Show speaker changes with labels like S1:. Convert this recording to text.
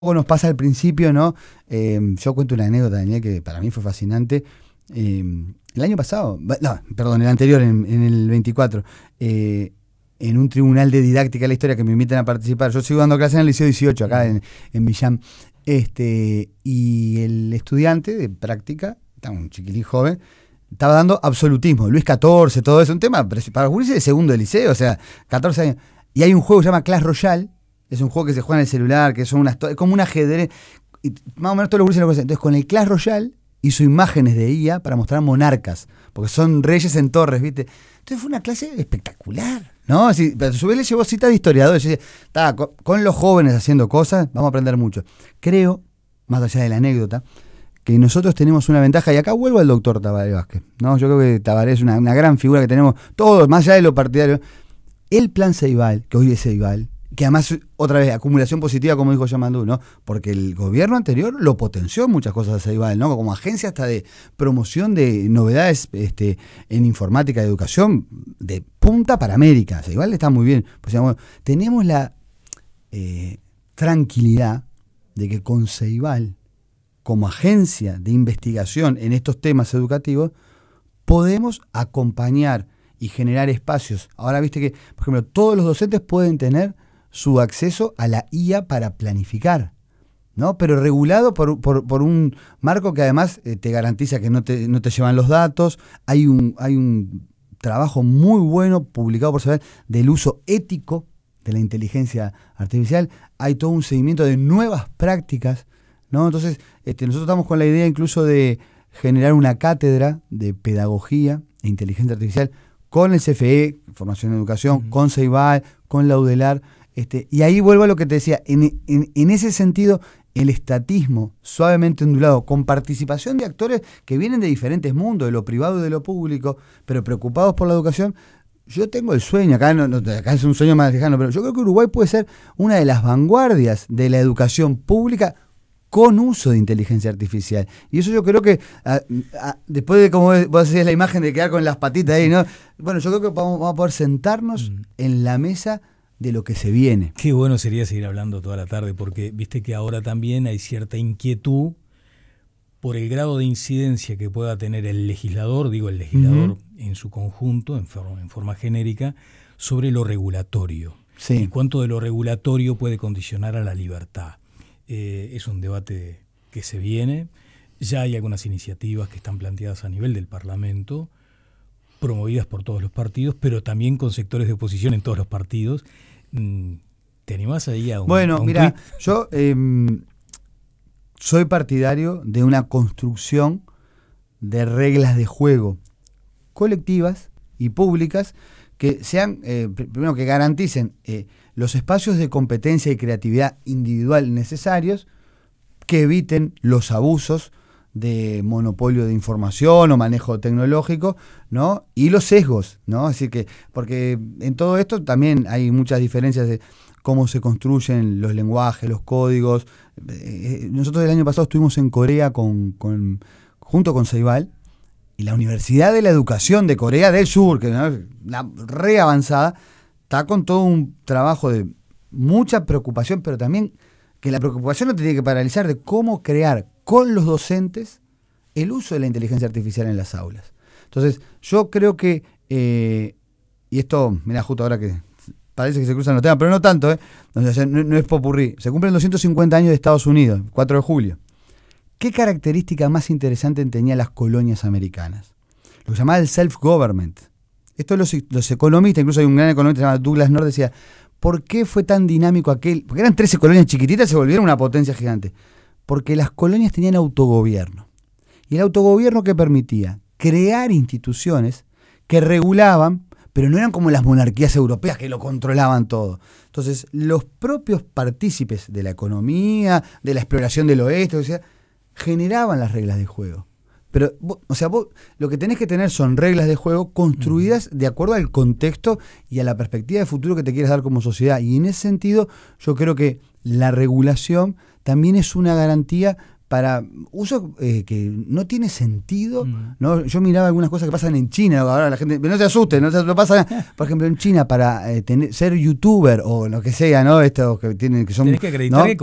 S1: nos pasa al principio, ¿no? Yo cuento una anécdota, Daniel, que para mí fue fascinante. El año pasado, no, perdón, el anterior, en el 24, en un tribunal de didáctica de la historia que me invitan a participar. Yo sigo dando clases en el Liceo 18, acá en Millán. Y el estudiante de práctica, un chiquilín joven, estaba dando absolutismo, Luis XIV, todo eso, un tema para jugarse de segundo de liceo, o sea, 14 años. Y hay un juego que se llama Clash Royale, es un juego que se juega en el celular, que son como un ajedrez, y más o menos todos los gurises lo conocen. Entonces, con el Clash Royale hizo imágenes de IA para mostrar monarcas, porque son reyes en torres, ¿viste? Entonces fue una clase espectacular, ¿no? Así, pero a su vez le llevó citas de historiadores. Estaba con los jóvenes haciendo cosas, vamos a aprender mucho. Creo, más allá de la anécdota, que nosotros tenemos una ventaja, y acá vuelvo al doctor Tabaré Vázquez, ¿no? Yo creo que Tabaré es una gran figura que tenemos todos, más allá de lo partidario. El plan Ceibal, que hoy es Ceibal, que además, otra vez, acumulación positiva, como dijo Yamandú, ¿no? Porque el gobierno anterior lo potenció en muchas cosas de Ceibal, ¿no? Como agencia hasta de promoción de novedades en informática y educación de punta para América. Ceibal está muy bien. Pues, digamos, tenemos la tranquilidad de que con Ceibal, como agencia de investigación en estos temas educativos, podemos acompañar y generar espacios. Ahora viste que, por ejemplo, todos los docentes pueden tener su acceso a la IA para planificar, ¿no? Pero regulado por un marco que además te garantiza que no te llevan los datos. Hay un trabajo muy bueno publicado por Ceibal del uso ético de la inteligencia artificial. Hay todo un seguimiento de nuevas prácticas, ¿no? Entonces, nosotros estamos con la idea incluso de generar una cátedra de pedagogía e inteligencia artificial con el CFE, Formación en Educación, con Ceibal, con la UDELAR, y ahí vuelvo a lo que te decía, en ese sentido, el estatismo suavemente ondulado, con participación de actores que vienen de diferentes mundos, de lo privado y de lo público, pero preocupados por la educación. Yo tengo el sueño, acá es un sueño más lejano, pero yo creo que Uruguay puede ser una de las vanguardias de la educación pública con uso de inteligencia artificial. Y eso yo creo que, después de como vos hacías la imagen de quedar con las patitas ahí, ¿no? Bueno, yo creo que vamos a poder sentarnos en la mesa de lo que se viene.
S2: Qué bueno sería seguir hablando toda la tarde, porque viste que ahora también hay cierta inquietud por el grado de incidencia que pueda tener el legislador, en su conjunto, en forma genérica, sobre lo regulatorio.
S1: Sí.
S2: Y cuánto de lo regulatorio puede condicionar a la libertad. Es un debate que se viene. Ya hay algunas iniciativas que están planteadas a nivel del Parlamento, promovidas por todos los partidos, pero también con sectores de oposición en todos los partidos. ¿Te animás ahí a un
S1: Bueno,
S2: a un
S1: mira,
S2: tuit?
S1: yo soy partidario de una construcción de reglas de juego colectivas y públicas que sean, primero, que garanticen los espacios de competencia y creatividad individual necesarios, que eviten los abusos de monopolio de información o manejo tecnológico, ¿no? Y los sesgos, ¿no? Así que, porque en todo esto también hay muchas diferencias de cómo se construyen los lenguajes, los códigos. Nosotros el año pasado estuvimos en Corea junto con Ceibal, y la Universidad de la Educación de Corea del Sur, que es una re avanzada, está con todo un trabajo de mucha preocupación, pero también que la preocupación no te tiene que paralizar, de cómo crear con los docentes el uso de la inteligencia artificial en las aulas. Entonces, yo creo que, y esto, mira, justo ahora que parece que se cruzan los temas, pero no tanto, no es popurrí. Se cumplen 250 años de Estados Unidos, 4 de julio. ¿Qué característica más interesante tenían las colonias americanas? Lo que llamaba el self-government. Esto los economistas, incluso hay un gran economista llamado Douglas North, decía, ¿por qué fue tan dinámico aquel? Porque eran 13 colonias chiquititas, se volvieron una potencia gigante. Porque las colonias tenían autogobierno. Y el autogobierno, ¿qué permitía? Crear instituciones que regulaban, pero no eran como las monarquías europeas que lo controlaban todo. Entonces, los propios partícipes de la economía, de la exploración del oeste, o sea, generaban las reglas de juego. Pero, vos lo que tenés que tener son reglas de juego construidas de acuerdo al contexto y a la perspectiva de futuro que te quieres dar como sociedad. Y en ese sentido, yo creo que la regulación también es una garantía para uso que no tiene sentido, ¿no? Yo miraba algunas cosas que pasan en China, ahora la gente, no se asusten, no pasa, por ejemplo, en China para ser youtuber o lo que sea, ¿no? Estos que son,
S2: tenés que acreditar, ¿no?